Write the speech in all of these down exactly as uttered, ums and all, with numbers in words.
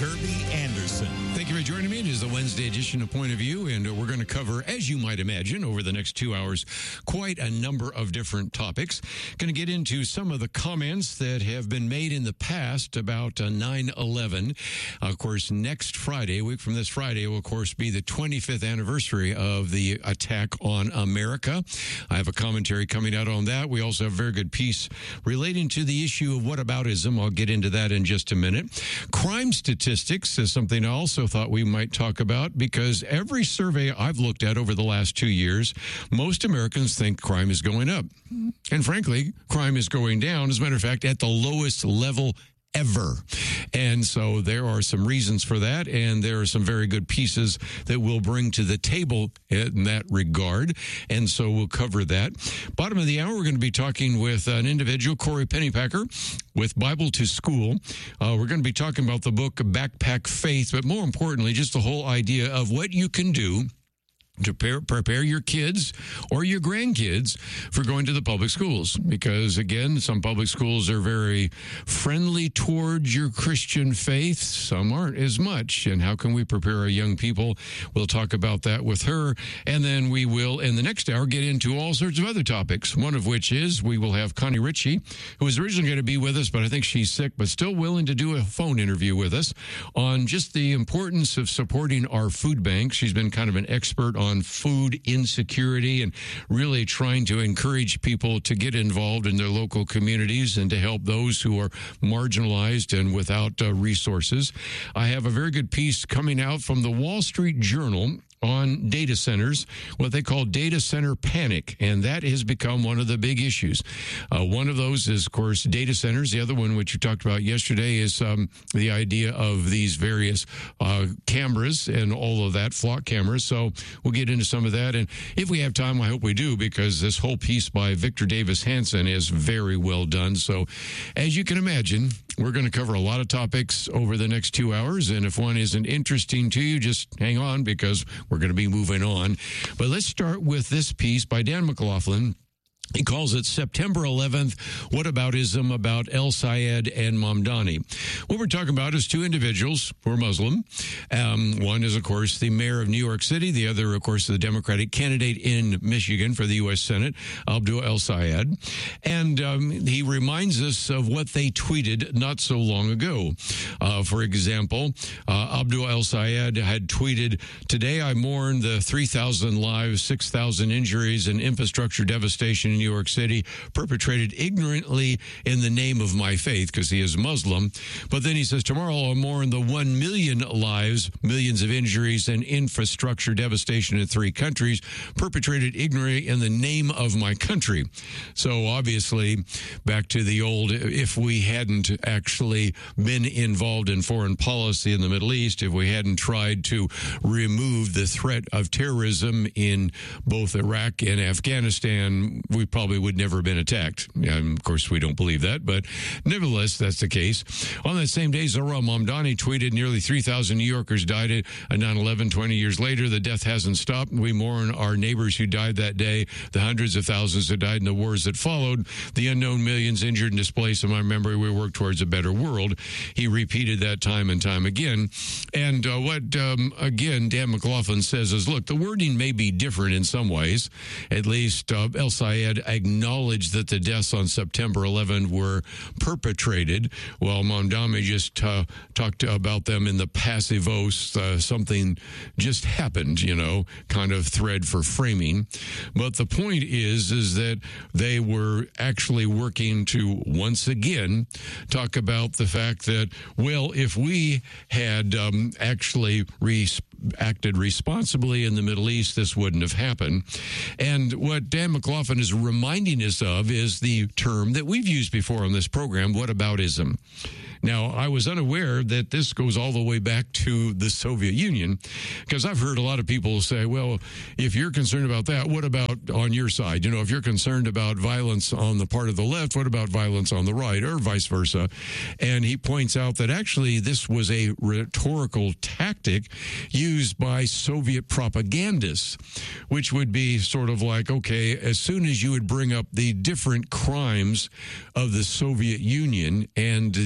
Kirby Anderson. Thank you for joining me. It is the Wednesday edition of Point of View, and we're going to cover, as you might imagine, over the next two hours, quite a number of different topics. Going to get into some of the comments that have been made in the past about uh, nine eleven. Of course, next Friday, a week from this Friday, will, of course, be the twenty-fifth anniversary of the attack on America. I have a commentary coming out on that. We also have a very good piece relating to the issue of whataboutism. I'll get into that in just a minute. Crime statistics is something I also thought we might talk about, because every survey I've looked at over the last two years, most Americans think crime is going up. And frankly, crime is going down, as a matter of fact, at the lowest level ever. And so there are some reasons for that, and there are some very good pieces that we'll bring to the table in that regard, and so we'll cover that. Bottom of the hour, we're going to be talking with an individual, Corey Pennypacker, with Bible to School. Uh, we're going to be talking about the book Backpack Faith, but more importantly, just the whole idea of what you can do to prepare, prepare your kids or your grandkids for going to the public schools. Because, again, some public schools are very friendly towards your Christian faith. Some aren't as much. And how can we prepare our young people? We'll talk about that with her. And then we will, in the next hour, get into all sorts of other topics, one of which is we will have Connie Ritchie, who was originally going to be with us, but I think she's sick, but still willing to do a phone interview with us on just the importance of supporting our food banks. She's been kind of an expert on food insecurity and really trying to encourage people to get involved in their local communities and to help those who are marginalized and without uh, resources. I have a very good piece coming out from the Wall Street Journal on data centers, what they call data center panic, and that has become one of the big issues. Uh, one of those is, of course, data centers. The other one, which you talked about yesterday, is um, the idea of these various uh, cameras and all of that, flock cameras. So we'll get into some of that, and if we have time, I hope we do, because this whole piece by Victor Davis Hanson is very well done. So as you can imagine, we're going to cover a lot of topics over the next two hours, and if one isn't interesting to you, just hang on, because we're going to be moving on. But let's start with this piece by Dan McLaughlin. He calls it September eleventh, Whataboutism about El Sayed and Mamdani. What we're talking about is two individuals who are Muslim. Um, one is, of course, the mayor of New York City. The other, of course, the Democratic candidate in Michigan for the U S Senate, Abdul El Sayed. And um, he reminds us of what they tweeted not so long ago. Uh, for example, uh, Abdul El Sayed had tweeted, "Today I mourn the three thousand lives, six thousand injuries, and infrastructure devastation in New York City perpetrated ignorantly in the name of my faith," because he is Muslim. But then he says, "Tomorrow I'll mourn the one million lives, millions of injuries, and infrastructure devastation in three countries perpetrated ignorantly in the name of my country." So obviously, back to the old, if we hadn't actually been involved in foreign policy in the Middle East, if we hadn't tried to remove the threat of terrorism in both Iraq and Afghanistan, we probably would never have been attacked. And of course, we don't believe that, but nevertheless, that's the case. On that same day, Zohra Mamdani tweeted, "Nearly three thousand New Yorkers died at nine eleven. twenty years later, the death hasn't stopped. We mourn our neighbors who died that day, the hundreds of thousands that died in the wars that followed, the unknown millions injured and displaced. In my memory, we work towards a better world." He repeated that time and time again. And uh, what, um, again, Dan McLaughlin says is, look, the wording may be different in some ways. At least uh, El Sayed acknowledged that the deaths on September eleventh were perpetrated, while Mamdani just uh, talked about them in the passive voice, uh, something just happened, you know, kind of thread for framing. But the point is, is that they were actually working to, once again, talk about the fact that, well, if we had um, actually responded acted responsibly in the Middle East, this wouldn't have happened. And what Dan McLaughlin is reminding us of is the term that we've used before on this program, whataboutism. Now, I was unaware that this goes all the way back to the Soviet Union, because I've heard a lot of people say, well, if you're concerned about that, what about on your side? You know, if you're concerned about violence on the part of the left, what about violence on the right, or vice versa? And he points out that actually this was a rhetorical tactic used by Soviet propagandists, which would be sort of like, okay, as soon as you would bring up the different crimes of the Soviet Union and the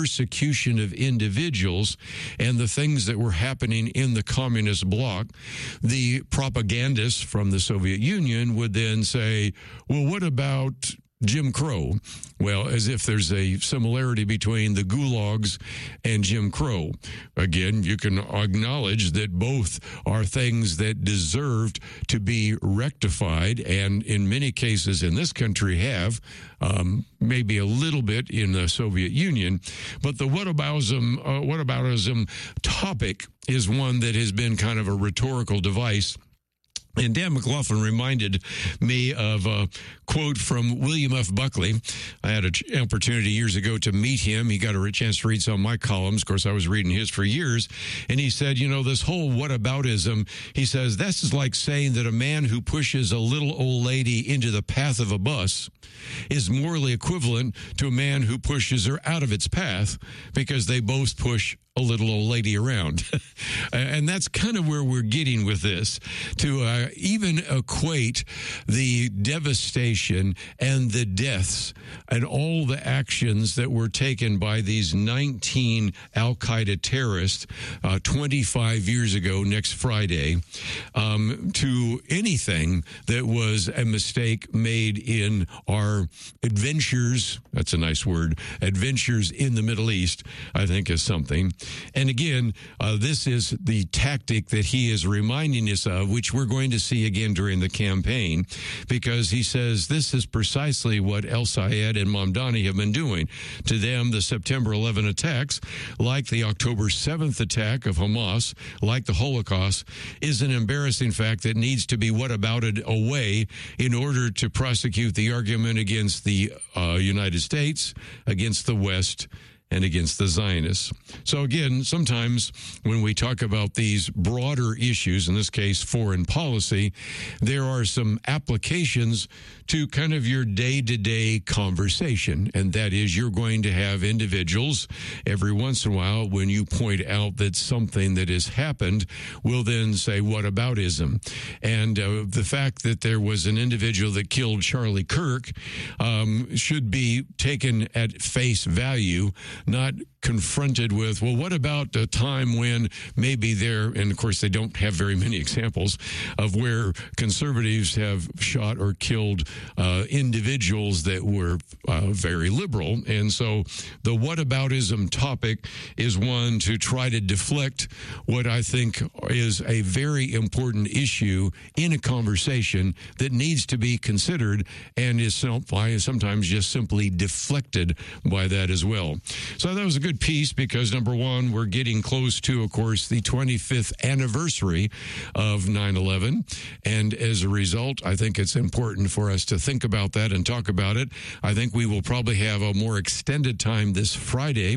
persecution of individuals and the things that were happening in the communist bloc, the propagandists from the Soviet Union would then say, well, what about Jim Crow? Well, as if there's a similarity between the gulags and Jim Crow. Again, you can acknowledge that both are things that deserved to be rectified, and in many cases in this country have, um, maybe a little bit in the Soviet Union. But the whataboutism, uh, whataboutism topic is one that has been kind of a rhetorical device. And Dan McLaughlin reminded me of a quote from William F. Buckley. I had an opportunity years ago to meet him. He got a chance to read some of my columns. Of course, I was reading his for years. And he said, you know, this whole whataboutism, he says, this is like saying that a man who pushes a little old lady into the path of a bus is morally equivalent to a man who pushes her out of its path, because they both push a little old lady around. And that's kind of where we're getting with this, to uh, even equate the devastation and the deaths and all the actions that were taken by these nineteen Al-Qaeda terrorists uh, twenty-five years ago next Friday um, to anything that was a mistake made in our adventures. That's a nice word. Adventures in the Middle East, I think, is something. And again, uh, this is the tactic that he is reminding us of, which we're going to see again during the campaign, because he says this is precisely what El Sayed and Mamdani have been doing. To them, the September eleventh attacks, like the October seventh attack of Hamas, like the Holocaust, is an embarrassing fact that needs to be whatabouted away in order to prosecute the argument against the uh, United States, against the West, and against the Zionists. So again, sometimes when we talk about these broader issues, in this case foreign policy, there are some applications to kind of your day-to-day conversation, and that is you're going to have individuals every once in a while, when you point out that something that has happened, will then say, what aboutism? And uh, the fact that there was an individual that killed Charlie Kirk um, should be taken at face value, not confronted with, well, what about a time when maybe there, and of course they don't have very many examples of where conservatives have shot or killed uh, individuals that were uh, very liberal. And so the whataboutism topic is one to try to deflect what I think is a very important issue in a conversation that needs to be considered, and is sometimes just simply deflected by that as well. So that was a good piece, because number one, we're getting close to, of course, the twenty-fifth anniversary of nine eleven. And as a result, I think it's important for us to think about that and talk about it. I think we will probably have a more extended time this Friday.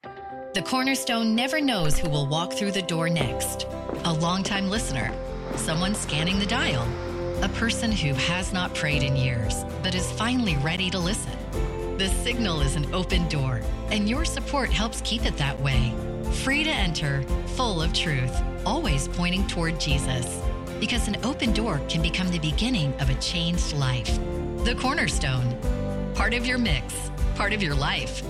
The Cornerstone never knows who will walk through the door next. A longtime listener, someone scanning the dial, a person who has not prayed in years but is finally ready to listen. The Signal is an open door, and your support helps keep it that way. Free to enter, full of truth, always pointing toward Jesus. Because an open door can become the beginning of a changed life. The Cornerstone. Part of your mix, part of your life.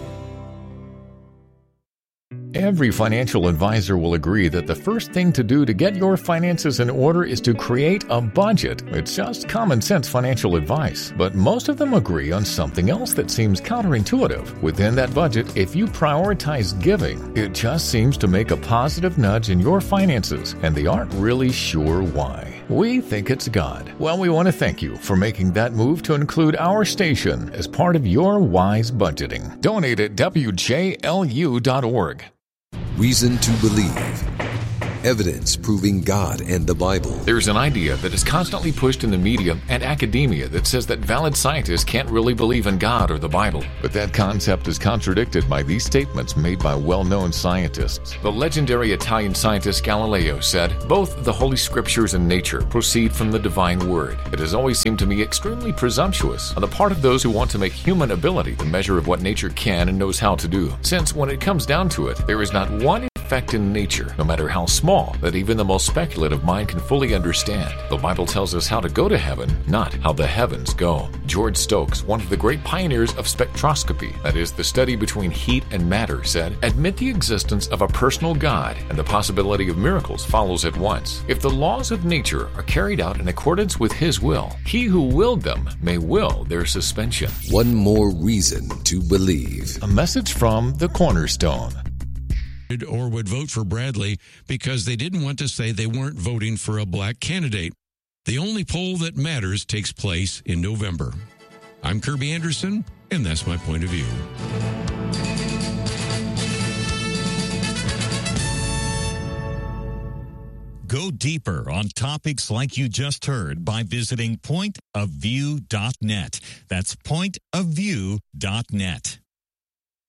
Every financial advisor will agree that the first thing to do to get your finances in order is to create a budget. It's just common sense financial advice. But most of them agree on something else that seems counterintuitive. Within that budget, if you prioritize giving, it just seems to make a positive nudge in your finances, and they aren't really sure why. We think it's God. Well, we want to thank you for making that move to include our station as part of your wise budgeting. Donate at W J L U dot org. Reason to believe. Evidence proving God and the Bible. There's an idea that is constantly pushed in the media and academia that says that valid scientists can't really believe in God or the Bible. But that concept is contradicted by these statements made by well-known scientists. The legendary Italian scientist Galileo said, "Both the Holy Scriptures and nature proceed from the divine word." It has always seemed to me extremely presumptuous on the part of those who want to make human ability the measure of what nature can and knows how to do. Since when it comes down to it, there is not one effect in nature, no matter how small, that even the most speculative mind can fully understand. The Bible tells us how to go to heaven, not how the heavens go. George Stokes, one of the great pioneers of spectroscopy, that is, the study between heat and matter, said, "Admit the existence of a personal God, and the possibility of miracles follows at once. If the laws of nature are carried out in accordance with His will, He who willed them may will their suspension." One more reason to believe. A message from the Cornerstone. Or would vote for Bradley because they didn't want to say they weren't voting for a black candidate. The only poll that matters takes place in November. I'm Kirby Anderson, and that's my point of view. Go deeper on topics like you just heard by visiting point of view dot net. That's point of view dot net.